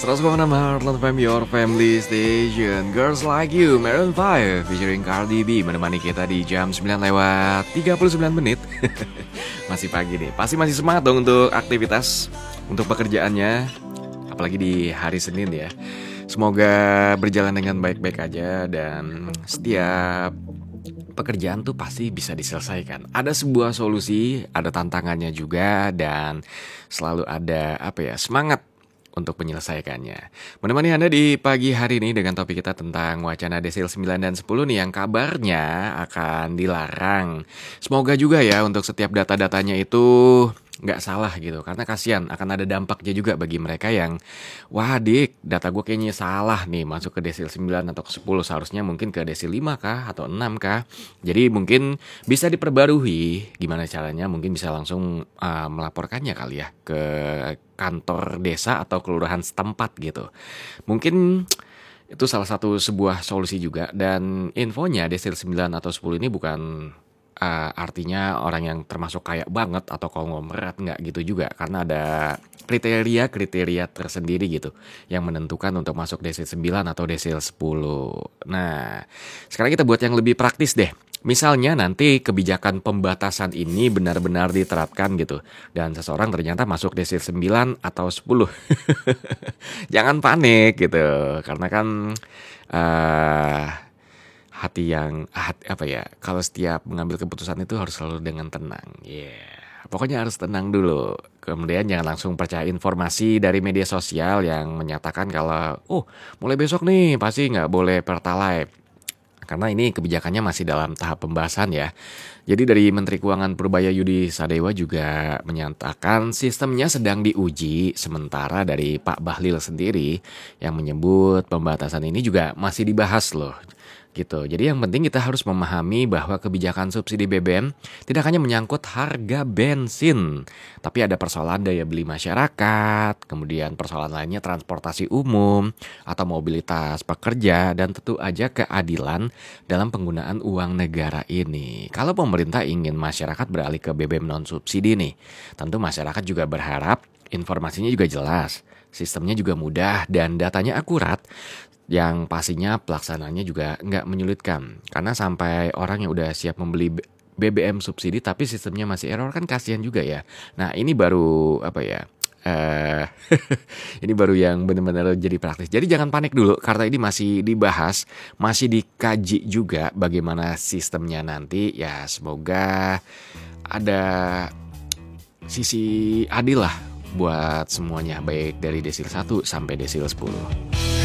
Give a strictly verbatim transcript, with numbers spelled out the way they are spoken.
seratus koma enam Heartland F M, your family station. Girls Like You, Maroon five featuring Cardi B menemani kita di jam sembilan lewat tiga puluh sembilan menit. Masih pagi nih, pasti masih semangat dong untuk aktivitas, untuk pekerjaannya. Apalagi di hari Senin ya. Semoga berjalan dengan baik-baik aja dan setiap pekerjaan tuh pasti bisa diselesaikan. Ada sebuah solusi, ada tantangannya juga, dan selalu ada apa ya, semangat untuk menyelesaikannya. Menemani Anda di pagi hari ini dengan topik kita tentang wacana desil sembilan dan sepuluh nih yang kabarnya akan dilarang. Semoga juga ya untuk setiap data-datanya itu nggak salah gitu, karena kasihan akan ada dampaknya juga bagi mereka yang wah dik, data gue kayaknya salah nih masuk ke desil sembilan atau ke sepuluh, seharusnya mungkin ke desil lima kah atau enam kah. Jadi mungkin bisa diperbarui, gimana caranya, mungkin bisa langsung uh, melaporkannya kali ya ke kantor desa atau kelurahan setempat gitu. Mungkin itu salah satu sebuah solusi juga. Dan infonya desil sembilan atau sepuluh ini bukan uh, artinya orang yang termasuk kaya banget atau konglomerat, nggak gitu juga, karena ada kriteria-kriteria tersendiri gitu yang menentukan untuk masuk desil sembilan atau desil sepuluh. Nah, sekarang kita buat yang lebih praktis deh. Misalnya nanti kebijakan pembatasan ini benar-benar diterapkan gitu, dan seseorang ternyata masuk desil sembilan atau sepuluh. Jangan panik gitu, karena kan uh, hati yang hati, apa ya, kalau setiap mengambil keputusan itu harus selalu dengan tenang. Ya, yeah. Pokoknya harus tenang dulu. Kemudian jangan langsung percaya informasi dari media sosial yang menyatakan kalau oh mulai besok nih pasti nggak boleh Pertalite. Karena ini kebijakannya masih dalam tahap pembahasan ya. Jadi dari Menteri Keuangan Purbaya Yudi Sadewa juga menyatakan sistemnya sedang diuji. Sementara dari Pak Bahlil sendiri yang menyebut pembatasan ini juga masih dibahas loh. Gitu. Jadi yang penting kita harus memahami bahwa kebijakan subsidi B B M tidak hanya menyangkut harga bensin, tapi ada persoalan daya beli masyarakat, kemudian persoalan lainnya transportasi umum atau mobilitas pekerja, dan tentu aja keadilan dalam penggunaan uang negara ini. Kalau pemerintah ingin masyarakat beralih ke B B M non subsidi nih, tentu masyarakat juga berharap informasinya juga jelas, sistemnya juga mudah dan datanya akurat. Yang pastinya pelaksananya juga nggak menyulitkan, karena sampai orang yang udah siap membeli B B M subsidi tapi sistemnya masih error kan kasihan juga ya. Nah ini baru apa ya, uh, ini baru yang benar-benar jadi praktis. Jadi jangan panik dulu karena ini masih dibahas, masih dikaji juga bagaimana sistemnya nanti. Ya semoga ada sisi adil lah buat semuanya, baik dari desil satu sampai desil sepuluh.